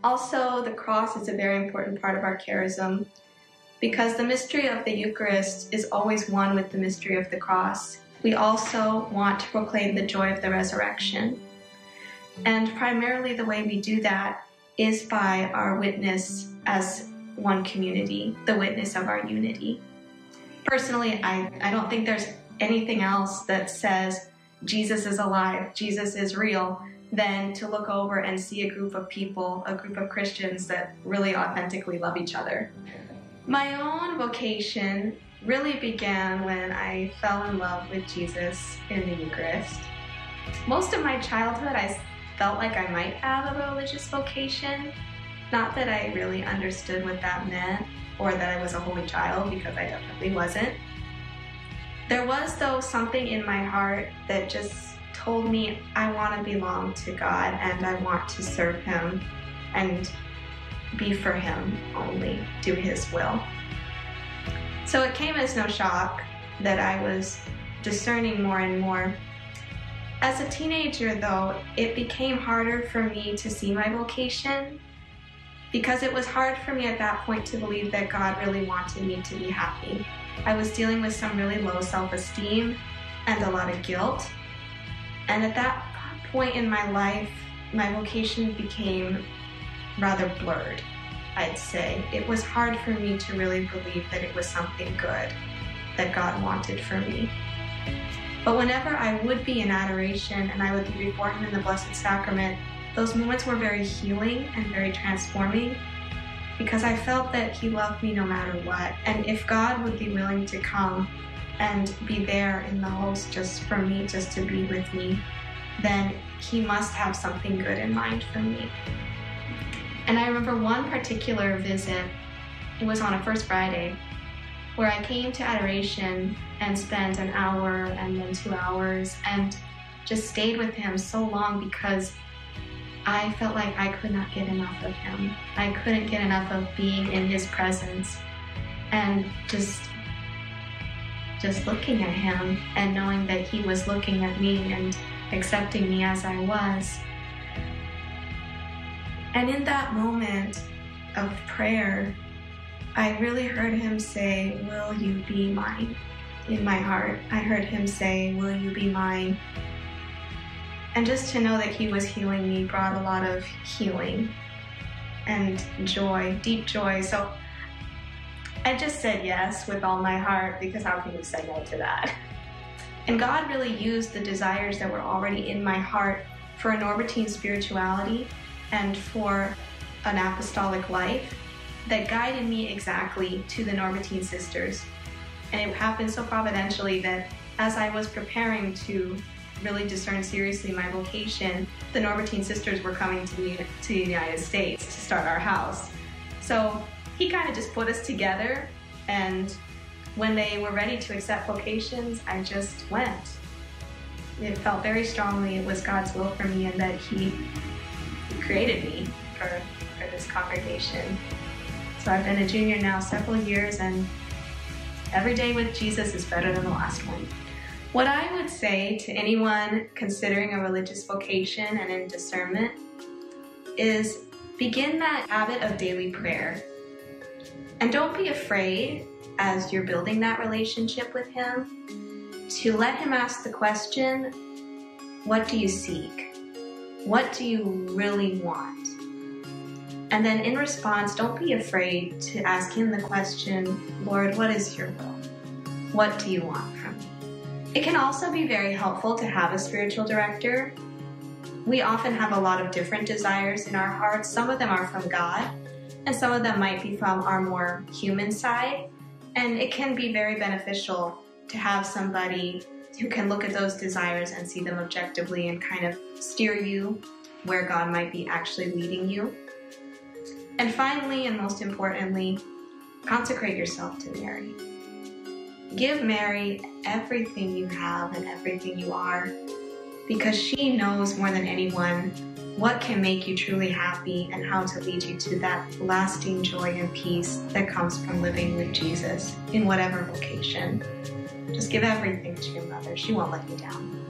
Also, the cross is a very important part of our charism because the mystery of the Eucharist is always one with the mystery of the cross. We also want to proclaim the joy of the resurrection. And primarily the way we do that is by our witness as one community, the witness of our unity. Personally, I don't think there's anything else that says Jesus is alive, Jesus is real, than to look over and see a group of people, a group of Christians that really authentically love each other. My own vocation really began when I fell in love with Jesus in the Eucharist. Most of my childhood, I felt like I might have a religious vocation. Not that I really understood what that meant or that I was a holy child, because I definitely wasn't. There was, though, something in my heart that just told me I want to belong to God and I want to serve Him and be for Him only, do His will. So it came as no shock that I was discerning more and more. As a teenager, though, it became harder for me to see my vocation because it was hard for me at that point to believe that God really wanted me to be happy. I was dealing with some really low self-esteem and a lot of guilt. And at that point in my life, my vocation became rather blurred, I'd say. It was hard for me to really believe that it was something good that God wanted for me. But whenever I would be in adoration and I would be before Him in the Blessed Sacrament, those moments were very healing and very transforming because I felt that He loved me no matter what. And if God would be willing to come and be there in the host just for me, just to be with me, then He must have something good in mind for me. And I remember one particular visit, it was on a First Friday, where I came to adoration and spent an hour and then 2 hours and just stayed with Him so long because I felt like I could not get enough of Him. I couldn't get enough of being in His presence and just looking at Him and knowing that He was looking at me and accepting me as I was. And in that moment of prayer, I really heard Him say, "Will you be mine?" In my heart, I heard Him say, "Will you be mine?" And just to know that He was healing me brought a lot of healing and joy, deep joy. So I just said yes with all my heart, because how can you say no to that? And God really used the desires that were already in my heart for a Norbertine spirituality and for an apostolic life that guided me exactly to the Norbertine sisters. And it happened so providentially that as I was preparing to really discern seriously my vocation, the Norbertine sisters were coming to the United States to start our house. So He kind of just put us together, and when they were ready to accept vocations, I just went. It felt very strongly it was God's will for me and that He created me for this congregation. So I've been a junior now several years, and every day with Jesus is better than the last one. What I would say to anyone considering a religious vocation and in discernment is begin that habit of daily prayer. And don't be afraid, as you're building that relationship with Him, to let Him ask the question, what do you seek? What do you really want? And then in response, don't be afraid to ask Him the question, Lord, what is your will? What do you want from me? It can also be very helpful to have a spiritual director. We often have a lot of different desires in our hearts. Some of them are from God, and some of them might be from our more human side. And it can be very beneficial to have somebody who can look at those desires and see them objectively and kind of steer you where God might be actually leading you. And finally, and most importantly, consecrate yourself to Mary. Give Mary everything you have and everything you are, because she knows more than anyone what can make you truly happy and how to lead you to that lasting joy and peace that comes from living with Jesus in whatever vocation. Just give everything to your mother. She won't let you down.